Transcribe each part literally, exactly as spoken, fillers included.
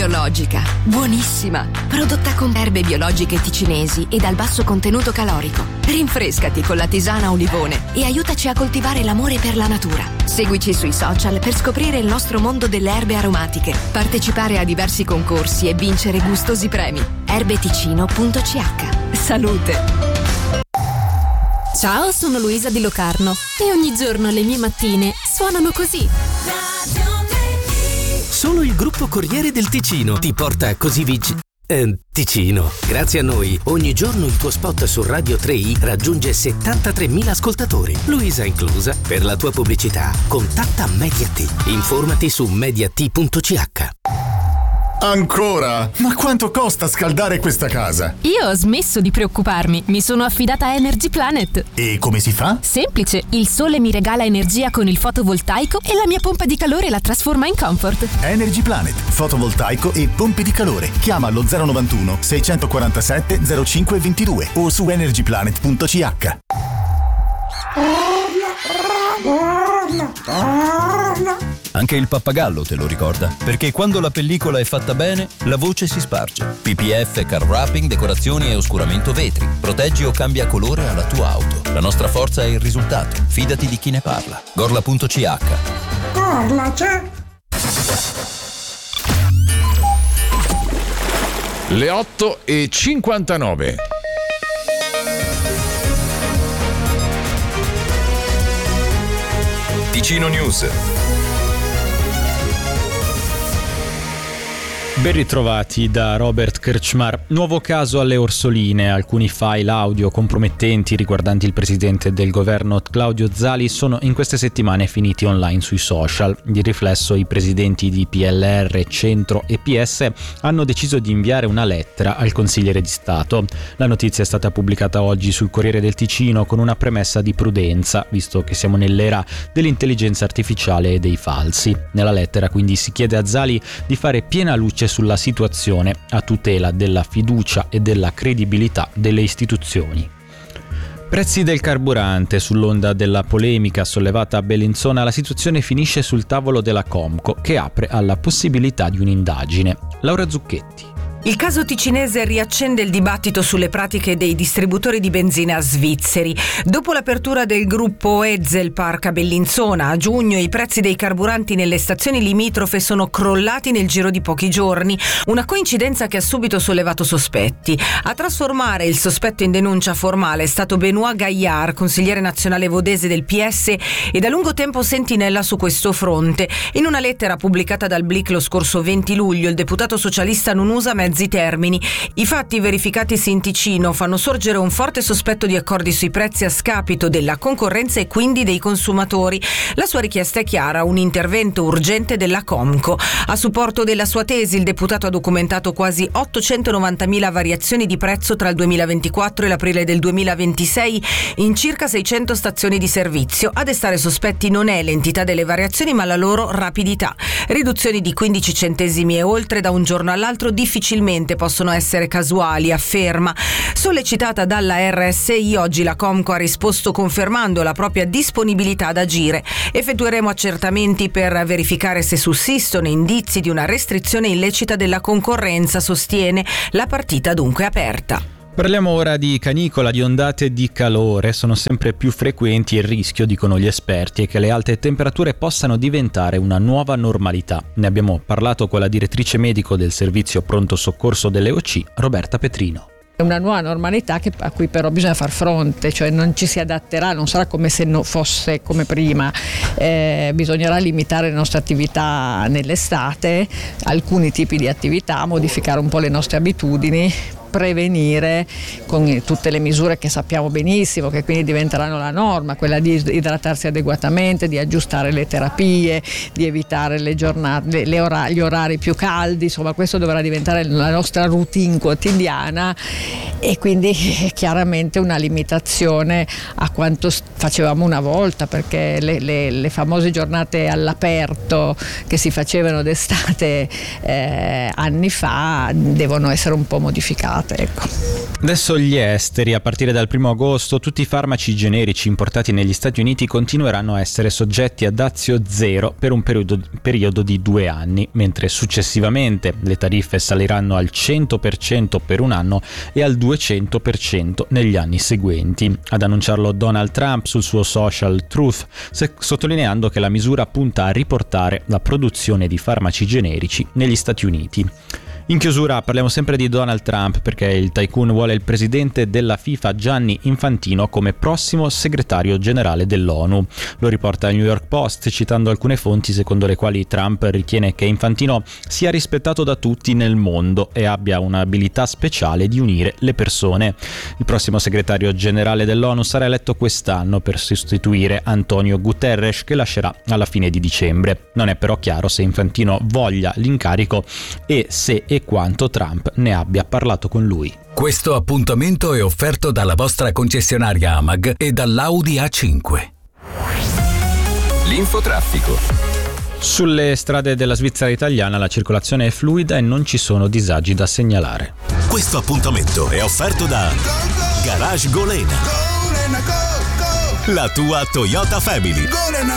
biologica, buonissima, prodotta con erbe biologiche ticinesi e dal basso contenuto calorico. Rinfrescati con la tisana Olivone e aiutaci a coltivare l'amore per la natura. Seguici sui social per scoprire il nostro mondo delle erbe aromatiche, partecipare a diversi concorsi e vincere gustosi premi. erbeticino punto c h. Salute! Ciao, sono Luisa di Locarno e ogni giorno le mie mattine suonano così. Solo il gruppo Corriere del Ticino ti porta così vicino. Eh, Ticino. Grazie a noi, ogni giorno il tuo spot su Radio tre i raggiunge settantatremila ascoltatori, Luisa inclusa. Per la tua pubblicità, contatta Mediat. Informati su mediat punto c h. Ancora? Ma quanto costa scaldare questa casa? Io ho smesso di preoccuparmi, mi sono affidata a Energy Planet. E come si fa? Semplice, il sole mi regala energia con il fotovoltaico e la mia pompa di calore la trasforma in comfort. Energy Planet, fotovoltaico e pompe di calore. Chiama allo zero novantuno seicentoquarantasette zero cinque ventidue o su energy planet punto c h. Anche il pappagallo te lo ricorda, perché quando la pellicola è fatta bene, la voce si sparge. P P F, car wrapping, decorazioni e oscuramento vetri. Proteggi o cambia colore alla tua auto. La nostra forza è il risultato. Fidati di chi ne parla. Gorla punto c h. Gorla c'è. Le otto e cinquantanove. Ticino News. Ben ritrovati da Robert Kerchmar. Nuovo caso alle Orsoline. Alcuni file audio compromettenti riguardanti il presidente del governo Claudio Zali sono in queste settimane finiti online sui social. Di riflesso i presidenti di P L R, Centro e P S hanno deciso di inviare una lettera al consigliere di Stato. La notizia è stata pubblicata oggi sul Corriere del Ticino con una premessa di prudenza, visto che siamo nell'era dell'intelligenza artificiale e dei falsi. Nella lettera quindi si chiede a Zali di fare piena luce sulla situazione a tutela della fiducia e della credibilità delle istituzioni. Prezzi del carburante. Sull'onda della polemica sollevata a Bellinzona, la situazione finisce sul tavolo della Comco, che apre alla possibilità di un'indagine. Laura Zucchetti. Il caso ticinese riaccende il dibattito sulle pratiche dei distributori di benzina svizzeri. Dopo l'apertura del gruppo Ezel Park a Bellinzona a giugno, i prezzi dei carburanti nelle stazioni limitrofe sono crollati nel giro di pochi giorni, una coincidenza che ha subito sollevato sospetti. A trasformare il sospetto in denuncia formale è stato Benoît Gaillard, consigliere nazionale vodese del P S e da lungo tempo sentinella su questo fronte. In una lettera pubblicata dal Blick lo scorso venti luglio, il deputato socialista non usa mezzi termini. I fatti verificatisi in Ticino fanno sorgere un forte sospetto di accordi sui prezzi a scapito della concorrenza e quindi dei consumatori. La sua richiesta è chiara, un intervento urgente della Comco. A supporto della sua tesi, il deputato ha documentato quasi ottocentonovantamila variazioni di prezzo tra il duemilaventiquattro e l'aprile del duemilaventisei in circa seicento stazioni di servizio. A destare sospetti non è l'entità delle variazioni, ma la loro rapidità. Riduzioni di quindici centesimi e oltre da un giorno all'altro difficilmente possono essere casuali, afferma. Sollecitata dalla R S I, oggi la Comco ha risposto confermando la propria disponibilità ad agire. Effettueremo accertamenti per verificare se sussistono indizi di una restrizione illecita della concorrenza, sostiene. La partita dunque è aperta. Parliamo ora di canicola, di ondate di calore. Sono sempre più frequenti e il rischio, dicono gli esperti, è che le alte temperature possano diventare una nuova normalità. Ne abbiamo parlato con la direttrice medico del servizio pronto soccorso dell'E O C, Roberta Petrino. È una nuova normalità che, a cui però bisogna far fronte, cioè non ci si adatterà, non sarà come se no, fosse come prima, eh, bisognerà limitare le nostre attività nell'estate, alcuni tipi di attività, modificare un po' le nostre abitudini, prevenire con tutte le misure che sappiamo benissimo, che quindi diventeranno la norma, quella di idratarsi adeguatamente, di aggiustare le terapie, di evitare le giornate, le, le ora, gli orari più caldi, insomma questo dovrà diventare la nostra routine quotidiana e quindi chiaramente una limitazione a quanto facevamo una volta, perché le, le, le famose giornate all'aperto che si facevano d'estate eh, anni fa devono essere un po' modificate. state, ecco. Adesso gli esteri. A partire dal primo agosto tutti i farmaci generici importati negli Stati Uniti continueranno a essere soggetti a dazio zero per un periodo, periodo di due anni, mentre successivamente le tariffe saliranno al cento per cento per un anno e al duecento per cento negli anni seguenti. Ad annunciarlo Donald Trump sul suo social Truth, sottolineando che la misura punta a riportare la produzione di farmaci generici negli Stati Uniti. In chiusura parliamo sempre di Donald Trump, perché il tycoon vuole il presidente della FIFA Gianni Infantino come prossimo segretario generale dell'ONU. Lo riporta il New York Post, citando alcune fonti secondo le quali Trump ritiene che Infantino sia rispettato da tutti nel mondo e abbia un'abilità speciale di unire le persone. Il prossimo segretario generale dell'ONU sarà eletto quest'anno per sostituire Antonio Guterres, che lascerà alla fine di dicembre. Non è però chiaro se Infantino voglia l'incarico e se e quanto Trump ne abbia parlato con lui. Questo appuntamento è offerto dalla vostra concessionaria Amag e dall'Audi A cinque. L'infotraffico. Sulle strade della Svizzera italiana la circolazione è fluida e non ci sono disagi da segnalare. Questo appuntamento è offerto da Garage Golena, la tua Toyota Family.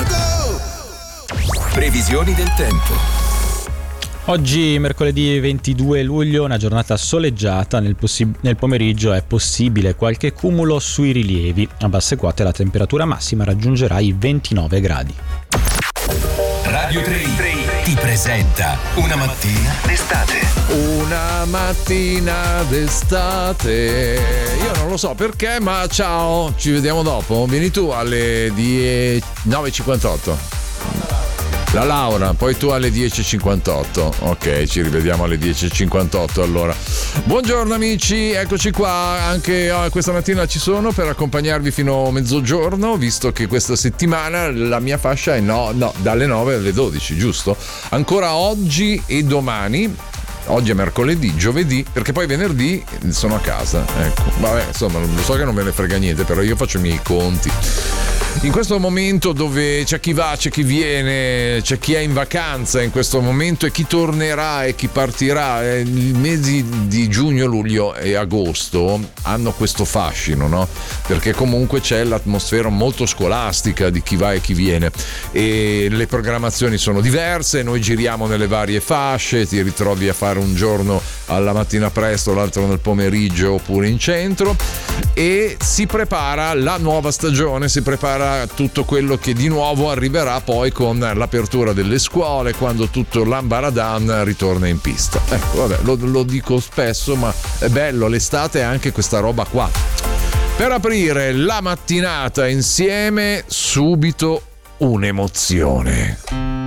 Previsioni del tempo. Oggi mercoledì ventidue luglio, una giornata soleggiata, nel, possi- nel pomeriggio è possibile qualche cumulo sui rilievi. A basse quote la temperatura massima raggiungerà i ventinove gradi. Radio tre ti presenta Una mattina d'estate. Una mattina d'estate. Io non lo so perché, ma ciao, ci vediamo dopo. Vieni tu alle nove e cinquantotto. La Laura, poi tu alle dieci e cinquantotto. Ok, ci rivediamo alle dieci e cinquantotto allora. Buongiorno amici, eccoci qua. Anche oh, questa mattina ci sono per accompagnarvi fino a mezzogiorno, visto che questa settimana la mia fascia è no, no, dalle nove alle dodici, giusto? Ancora oggi e domani. Oggi è mercoledì, giovedì, perché poi venerdì sono a casa. Ecco, vabbè, insomma, lo so che non me ne frega niente, però io faccio i miei conti. In questo momento dove c'è chi va, c'è chi viene, c'è chi è in vacanza in questo momento e chi tornerà e chi partirà, eh, i mesi di giugno, luglio e agosto hanno questo fascino, no? Perché comunque c'è l'atmosfera molto scolastica di chi va e chi viene e le programmazioni sono diverse, noi giriamo nelle varie fasce, ti ritrovi a fare un giorno alla mattina presto, l'altro nel pomeriggio oppure in centro, e si prepara la nuova stagione, si prepara tutto quello che di nuovo arriverà poi con l'apertura delle scuole, quando tutto l'ambaradan ritorna in pista. Ecco, vabbè, lo, lo dico spesso, ma è bello, l'estate è anche questa roba qua. Per aprire la mattinata insieme, subito un'emozione.